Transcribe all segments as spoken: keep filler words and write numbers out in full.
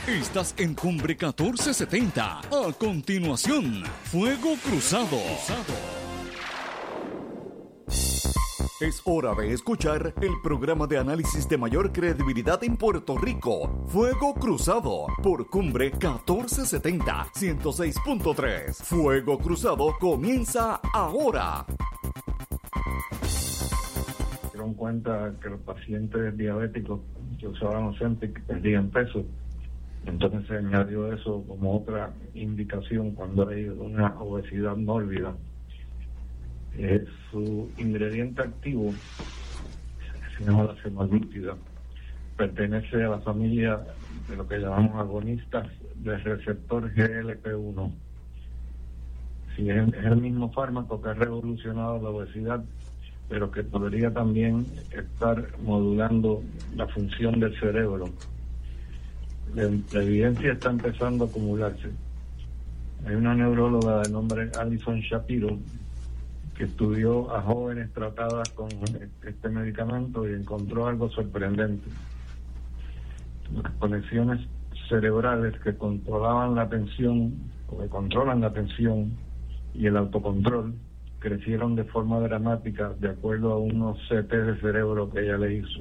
Estás en Cumbre catorce setenta. A continuación, Fuego Cruzado. Es hora de escuchar el programa de análisis de mayor credibilidad en Puerto Rico, Fuego Cruzado, por Cumbre catorce setenta, ciento seis punto tres. Fuego Cruzado comienza ahora. Se dieron cuenta que los pacientes diabéticos que usaban Ozempic perdían peso. Entonces se añadió eso como otra indicación cuando hay una obesidad mórbida. Eh, su ingrediente activo se llama la semaglutida. Pertenece a la familia de lo que llamamos agonistas del receptor G L P uno. Si es, es el mismo fármaco que ha revolucionado la obesidad, pero que podría también estar modulando la función del cerebro. La, la evidencia está empezando a acumularse. Hay una neuróloga de nombre Alison Shapiro que estudió a jóvenes tratadas con este medicamento y encontró algo sorprendente. Las conexiones cerebrales que controlaban la atención, o que controlan la atención y el autocontrol, crecieron de forma dramática de acuerdo a unos C T de cerebro que ella le hizo.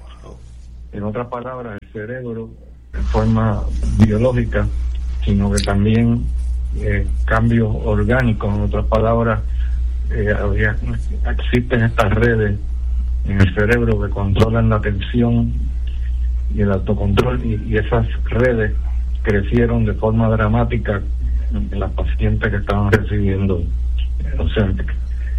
En otras palabras, el cerebro en forma biológica, sino que también eh, cambios orgánicos, en otras palabras, eh, había, existen estas redes en el cerebro que controlan la atención y el autocontrol, y, y esas redes crecieron de forma dramática en las pacientes que estaban recibiendo Ozempic.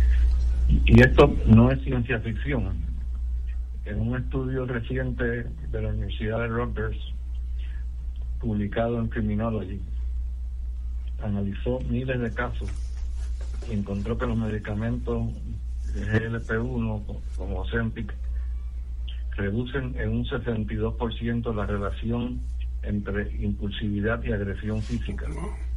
Y esto no es ciencia ficción. En un estudio reciente de la Universidad de Rutgers, publicado en Criminology, analizó miles de casos y encontró que los medicamentos G L P uno, como Ozempic, reducen en un sesenta y dos por ciento la relación entre impulsividad y agresión física.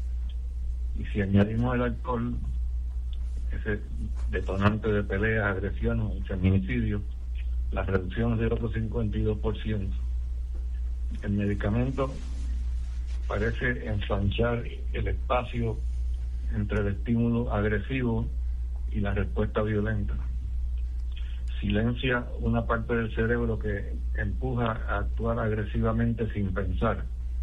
Y si añadimos el alcohol, ese detonante de peleas, agresiones y feminicidios, la reducción es de otro cincuenta y dos por ciento. El medicamento parece ensanchar el espacio entre el estímulo agresivo y la respuesta violenta. Silencia una parte del cerebro que empuja a actuar agresivamente sin pensar.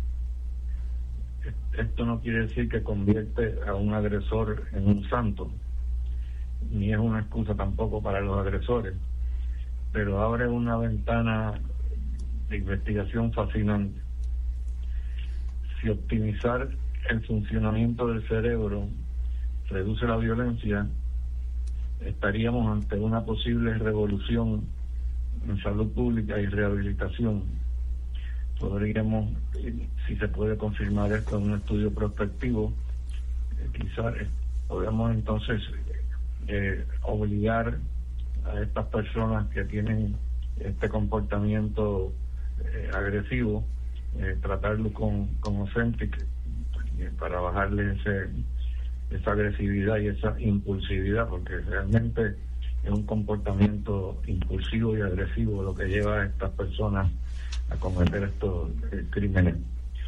Esto no quiere decir que convierte a un agresor en un santo, ni es una excusa tampoco para los agresores, pero abre una ventana de investigación fascinante. Si optimizar el funcionamiento del cerebro reduce la violencia, estaríamos ante una posible revolución en salud pública y rehabilitación. Podríamos, si se puede confirmar esto en un estudio prospectivo, eh, quizás eh, podemos entonces eh, obligar a estas personas que tienen este comportamiento eh, agresivo, eh, tratarlo con, con Ozempic eh, para bajarle ese, esa agresividad y esa impulsividad, porque realmente es un comportamiento impulsivo y agresivo lo que lleva a estas personas a cometer estos eh, crímenes.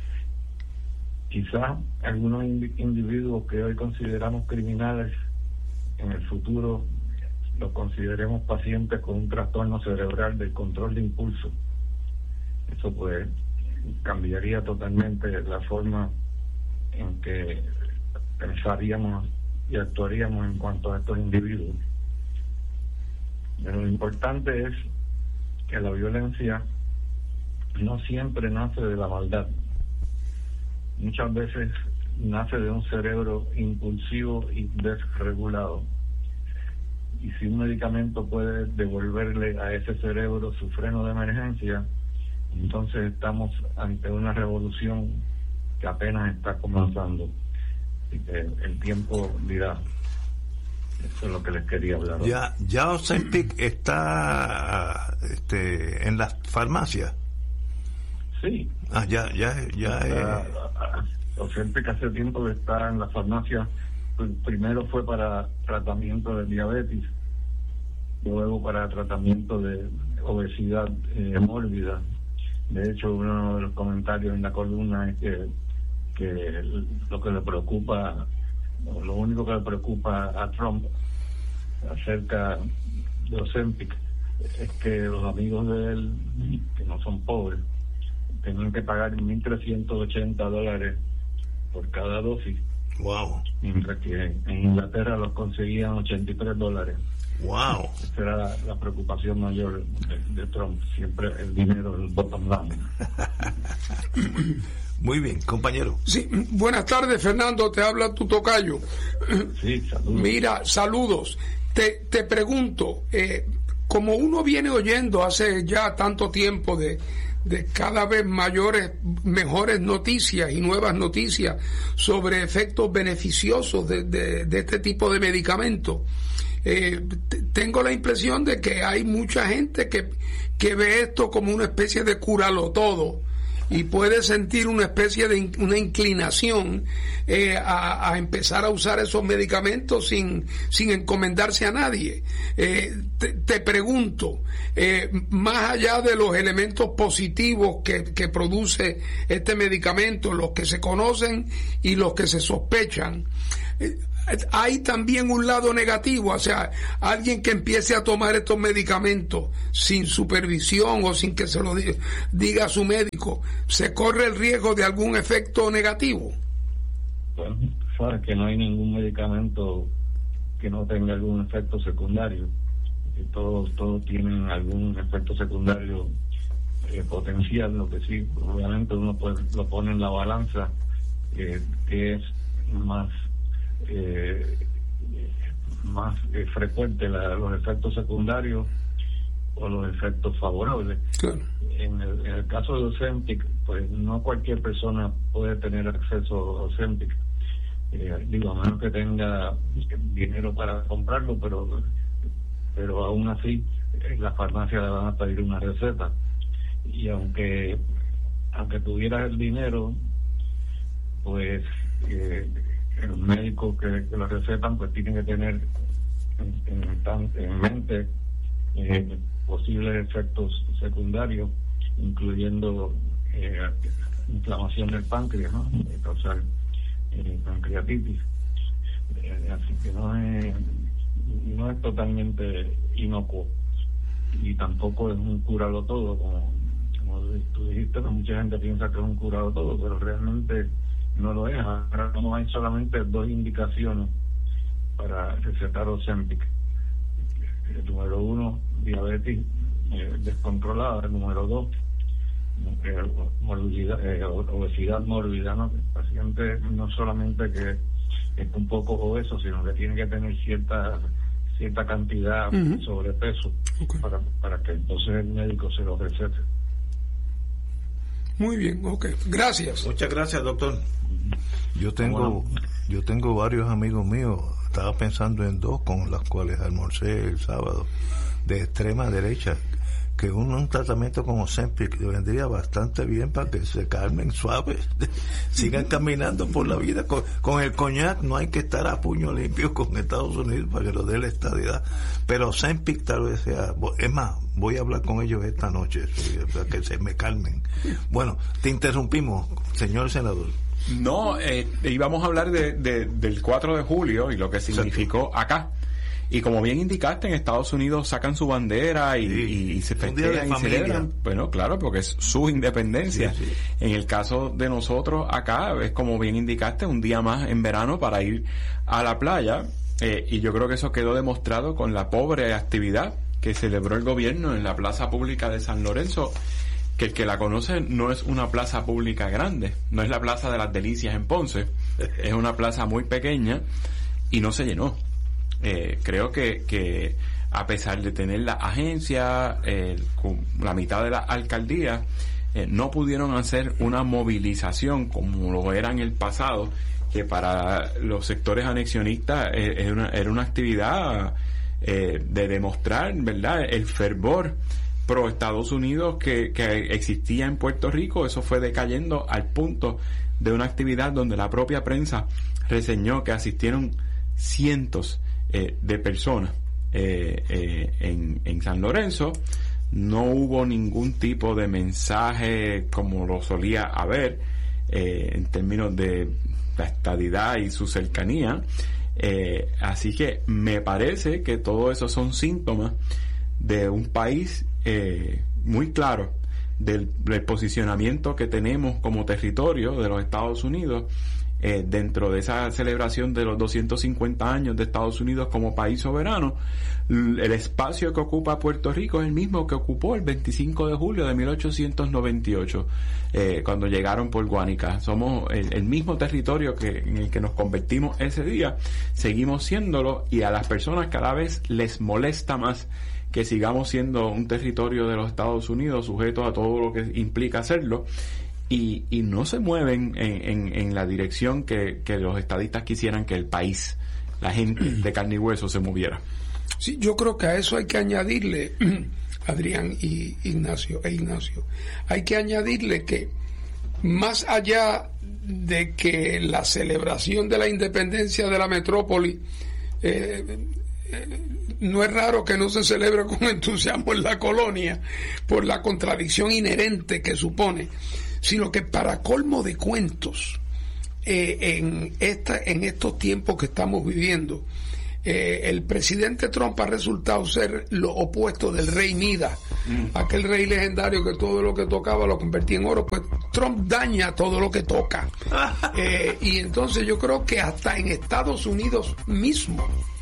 Quizás algunos ind- individuos que hoy consideramos criminales, en el futuro los consideremos pacientes con un trastorno cerebral del control de impulso. Eso pues cambiaría totalmente la forma en que pensaríamos y actuaríamos en cuanto a estos individuos. Pero lo importante es que la violencia no siempre nace de la maldad. Muchas veces nace de un cerebro impulsivo y desregulado. Y si un medicamento puede devolverle a ese cerebro su freno de emergencia, entonces estamos ante una revolución que apenas está comenzando. Así que el tiempo dirá. Eso es lo que les quería hablar. Ya, ya Ozempic está este, en las farmacias. Sí. Ah, ya, ya, ya. Está, Eh... Ozempic hace tiempo que está en las farmacias. Primero fue para tratamiento de diabetes, luego para tratamiento de obesidad eh, mórbida, De hecho, uno de los comentarios en la columna es que, que lo que le preocupa, lo único que le preocupa a Trump acerca de Ozempic es que los amigos de él, que no son pobres, tenían que pagar mil trescientos ochenta dólares por cada dosis. Wow. Mientras que en Inglaterra los conseguían ochenta y tres dólares. Wow. Esa era la, la preocupación mayor de, de Trump, siempre el dinero, el bottom line. Muy bien, compañero. Sí, buenas tardes, Fernando, te habla tu tocayo. Sí, saludos. Mira, saludos. Te, te pregunto, eh, como uno viene oyendo hace ya tanto tiempo de, de cada vez mayores, mejores noticias y nuevas noticias sobre efectos beneficiosos de, de, de este tipo de medicamentos, eh, t- tengo la impresión de que hay mucha gente que, que ve esto como una especie de cúralo todo, y puede sentir una especie de in, una inclinación eh, a, a empezar a usar esos medicamentos sin sin encomendarse a nadie. Eh, te, te pregunto, eh, más allá de los elementos positivos que, que produce este medicamento, los que se conocen y los que se sospechan, eh, hay también un lado negativo, o sea, alguien que empiece a tomar estos medicamentos sin supervisión o sin que se lo diga, diga a su médico, ¿se corre el riesgo de algún efecto negativo? Bueno, sabes que no hay ningún medicamento que no tenga algún efecto secundario. Y todos, todos tienen algún efecto secundario eh, potencial, lo que sí, obviamente uno puede, lo pone en la balanza, eh, que es más Eh, más eh, frecuente la, los efectos secundarios o los efectos favorables. Claro. En el, en el caso de Ozempic, pues no cualquier persona puede tener acceso a Ozempic, eh, digo, a menos que tenga dinero para comprarlo, pero pero aún así en la farmacia le van a pedir una receta, y aunque aunque tuvieras el dinero, pues eh, los médicos que, que lo recetan pues tienen que tener en, en, en mente eh, posibles efectos secundarios, incluyendo eh, inflamación del páncreas, ¿no? Causar eh, pancreatitis. Eh, así que no es no es totalmente inocuo, y tampoco es un curalo todo, como, como tú dijiste, que mucha gente piensa que es un curalo todo, pero realmente no lo es. Ahora no hay solamente dos indicaciones para recetar Ozempic. El número uno, diabetes eh, descontrolada. El número dos, eh, morbilidad, eh, obesidad mórbida, ¿no? El paciente no solamente que es un poco obeso, sino que tiene que tener cierta cierta cantidad uh-huh. de sobrepeso, okay, para, para que entonces el médico se lo recete. Muy bien, ok, gracias. Muchas gracias, doctor. Yo tengo, bueno. yo tengo varios amigos míos, estaba pensando en dos con las cuales almorcé el sábado, de extrema derecha, que un, un tratamiento con Ozempic le vendría bastante bien para que se calmen suaves, sigan caminando por la vida. Con, con el coñac no hay que estar a puño limpio con Estados Unidos para que lo dé la estadidad, pero Ozempic tal vez sea, es más, voy a hablar con ellos esta noche para que se me calmen. Bueno, te interrumpimos, señor senador. No, eh, íbamos a hablar de, de, del cuatro de julio y lo que significó acá. Y como bien indicaste, en Estados Unidos sacan su bandera y, sí, y, y se festejan y celebran. Bueno, claro, porque es su independencia. Sí, sí. En el caso de nosotros acá, es como bien indicaste, un día más en verano para ir a la playa. Eh, y yo creo que eso quedó demostrado con la pobre actividad que celebró el gobierno en la plaza pública de San Lorenzo, que el que la conoce no es una plaza pública grande, no es la Plaza de las Delicias en Ponce, es una plaza muy pequeña y no se llenó. Eh, creo que, que a pesar de tener la agencia, eh, con la mitad de la alcaldía, eh, no pudieron hacer una movilización como lo era en el pasado, que para los sectores anexionistas eh, era, una, era una actividad eh, de demostrar, ¿verdad?, el fervor pro Estados Unidos que, que existía en Puerto Rico. Eso fue decayendo al punto de una actividad donde la propia prensa reseñó que asistieron cientos eh, de personas eh, eh, en, en San Lorenzo, no hubo ningún tipo de mensaje como lo solía haber eh, en términos de la estadidad y su cercanía. Eh, así que me parece que todo eso son síntomas de un país eh, muy claro del, del posicionamiento que tenemos como territorio de los Estados Unidos eh, dentro de esa celebración de los doscientos cincuenta años de Estados Unidos como país soberano. El espacio que ocupa Puerto Rico es el mismo que ocupó el veinticinco de julio de mil ochocientos noventa y ocho, eh, cuando llegaron por Guánica. Somos el, el mismo territorio que en el que nos convertimos ese día, seguimos siéndolo, y a las personas cada vez les molesta más que sigamos siendo un territorio de los Estados Unidos sujeto a todo lo que implica hacerlo, y, y no se mueven en, en, en la dirección que, que los estadistas quisieran que el país, la gente de carne y hueso, se moviera. Sí, yo creo que a eso hay que añadirle, Adrián y Ignacio, e Ignacio, hay que añadirle que más allá de que la celebración de la independencia de la metrópoli, eh, eh, no es raro que no se celebre con entusiasmo en la colonia por la contradicción inherente que supone, sino que para colmo de cuentos, eh, en esta, en estos tiempos que estamos viviendo, Eh, el presidente Trump ha resultado ser lo opuesto del rey Midas, mm. aquel rey legendario que todo lo que tocaba lo convertía en oro. Pues Trump daña todo lo que toca. eh, y entonces yo creo que hasta en Estados Unidos mismo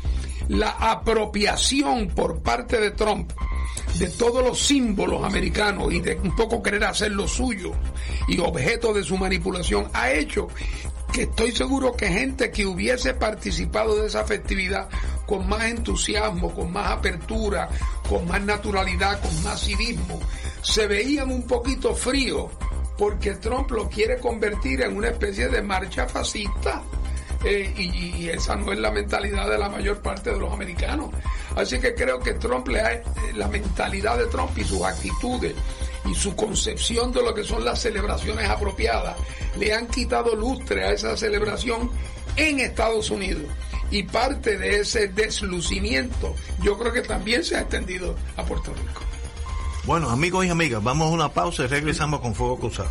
la apropiación por parte de Trump de todos los símbolos americanos y de un poco querer hacer lo suyo y objeto de su manipulación ha hecho que estoy seguro que gente que hubiese participado de esa festividad con más entusiasmo, con más apertura, con más naturalidad, con más civismo, se veían un poquito fríos porque Trump lo quiere convertir en una especie de marcha fascista. Eh, y, y esa no es la mentalidad de la mayor parte de los americanos. Así que creo que Trump le ha, eh, la mentalidad de Trump y sus actitudes y su concepción de lo que son las celebraciones apropiadas le han quitado lustre a esa celebración en Estados Unidos, y parte de ese deslucimiento yo creo que también se ha extendido a Puerto Rico. Bueno, amigos y amigas, vamos a una pausa y regresamos con Fuego Cruzado.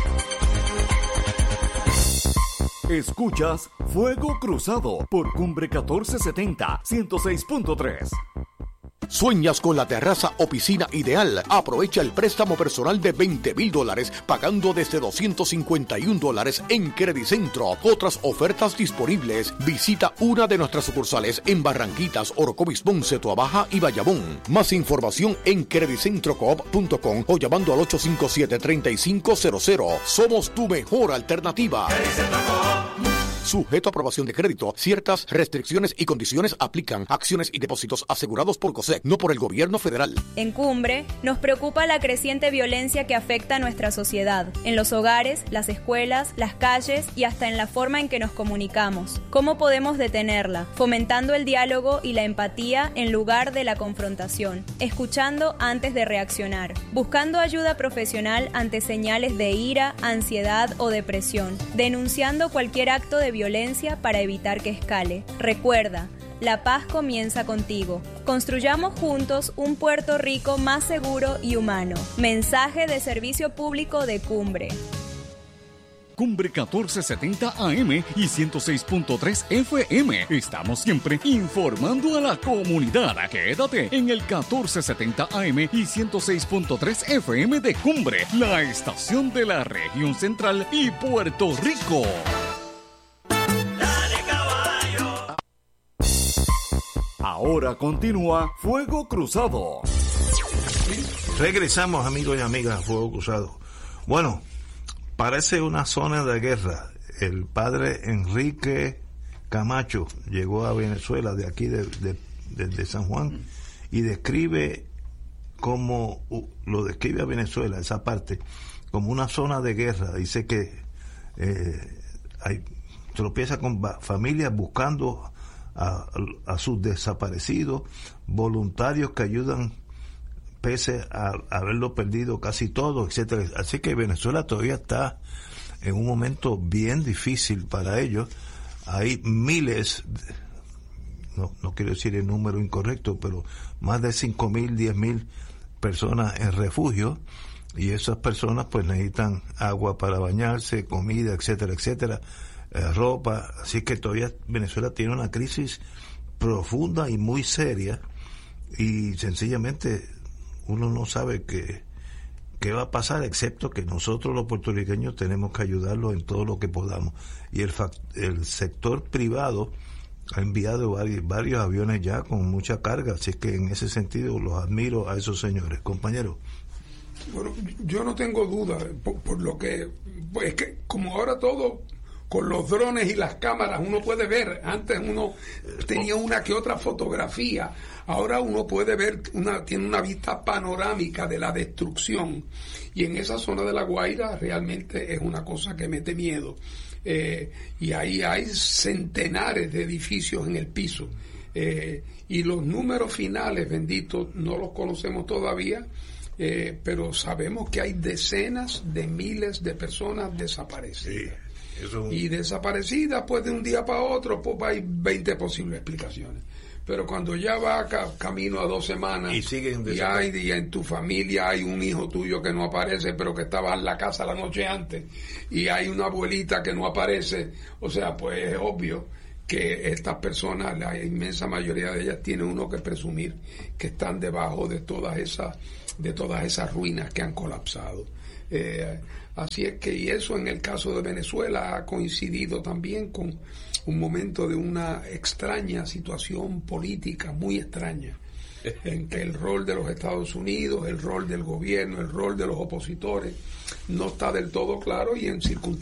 Escuchas Fuego Cruzado por Cumbre catorce setenta, ciento seis punto tres. ¿Sueñas con la terraza o piscina ideal? Aprovecha el préstamo personal de veinte mil dólares pagando desde doscientos cincuenta y un dólares en Credicentro. Otras ofertas disponibles. Visita una de nuestras sucursales en Barranquitas, Orocovis, Ponce, Toabaja y Bayamón. Más información en credicentro coop punto com o llamando al ocho cinco siete, tres cinco cero cero. Somos tu mejor alternativa. Sujeto a aprobación de crédito. Ciertas restricciones y condiciones aplican. Acciones y depósitos asegurados por COSEC, no por el gobierno federal. En Cumbre, nos preocupa la creciente violencia que afecta a nuestra sociedad, en los hogares, las escuelas, las calles y hasta en la forma en que nos comunicamos. ¿Cómo podemos detenerla? Fomentando el diálogo y la empatía en lugar de la confrontación, escuchando antes de reaccionar, buscando ayuda profesional ante señales de ira, ansiedad o depresión, denunciando cualquier acto de violencia para evitar que escale. Recuerda, la paz comienza contigo. Construyamos juntos un Puerto Rico más seguro y humano. Mensaje de servicio público de Cumbre. Cumbre catorce setenta A M y ciento seis punto tres F M. Estamos siempre informando a la comunidad. Quédate en el catorce setenta A M y ciento seis punto tres F M de Cumbre, la estación de la región central y Puerto Rico. Ahora continúa Fuego Cruzado. Regresamos, amigos y amigas, a Fuego Cruzado. Bueno, parece una zona de guerra. El padre Enrique Camacho llegó a Venezuela de aquí, de, de, de, de San Juan, y describe como, lo describe a Venezuela, esa parte, como una zona de guerra. Dice que eh, hay, tropieza con familias buscando A, a sus desaparecidos, voluntarios que ayudan pese a, a haberlo perdido casi todo, etcétera. Así que Venezuela todavía está en un momento bien difícil para ellos. Hay miles, no, no quiero decir el número incorrecto, pero más de cinco mil, diez mil personas en refugio, y esas personas pues necesitan agua para bañarse, comida, etcétera, etcétera, eh, ropa. Así que todavía Venezuela tiene una crisis profunda y muy seria, y sencillamente uno no sabe qué, qué va a pasar, excepto que nosotros los puertorriqueños tenemos que ayudarlos en todo lo que podamos. Y el, fact, el sector privado ha enviado varios, varios aviones ya con mucha carga, así que en ese sentido los admiro a esos señores. Compañero. Bueno, yo no tengo duda, por, por lo que, pues es que como ahora todo con los drones y las cámaras uno puede ver, antes uno tenía una que otra fotografía, ahora uno puede ver, una tiene una vista panorámica de la destrucción, y en esa zona de La Guaira realmente es una cosa que mete miedo, eh, y ahí hay centenares de edificios en el piso, eh, y los números finales, benditos, no los conocemos todavía. Eh, pero sabemos que hay decenas de miles de personas desaparecidas. Sí, eso... Y desaparecidas, pues de un día para otro, pues hay veinte posibles explicaciones. Pero cuando ya va ca- camino a dos semanas y, siguen y, hay, y en tu familia hay un hijo tuyo que no aparece, pero que estaba en la casa la noche antes, y hay una abuelita que no aparece, o sea, pues es obvio que estas personas, la inmensa mayoría de ellas, tiene uno que presumir que están debajo de todas esas de todas esas ruinas que han colapsado. Eh, así es que, y eso en el caso de Venezuela ha coincidido también con un momento de una extraña situación política, muy extraña, en que el rol de los Estados Unidos, el rol del gobierno, el rol de los opositores no está del todo claro, y en circunstancias